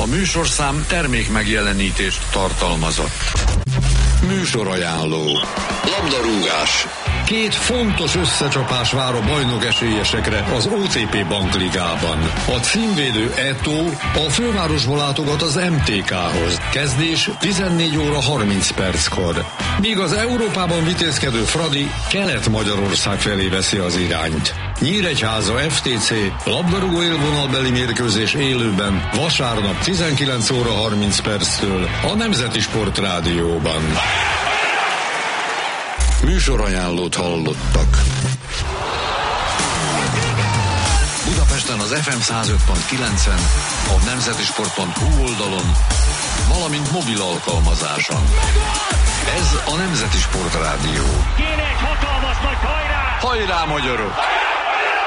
A műsorszám termék megjelenítést tartalmazott. Műsorajánló. Labdarúgás. Két fontos összecsapás vár a bajnok esélyesekre az OTP Bankligában. A címvédő Eto a fővárosból látogat az MTK-hoz. Kezdés 14 óra 30 perckor. Míg az Európában vitézkedő Fradi Kelet-Magyarország felé veszi az irányt. Nyíregyháza FTC labdarúgó élvonalbeli mérkőzés élőben vasárnap 19 óra 30 perctől a Nemzeti Sport Rádióban. Műsorajánlót hallottak. Budapesten az FM 105.9-en, a nemzetisport.hu oldalon, valamint mobil alkalmazáson. Ez a Nemzeti Sport Rádió. Kéne egy hatalmas nagy hajrá! Hajrá, magyarok!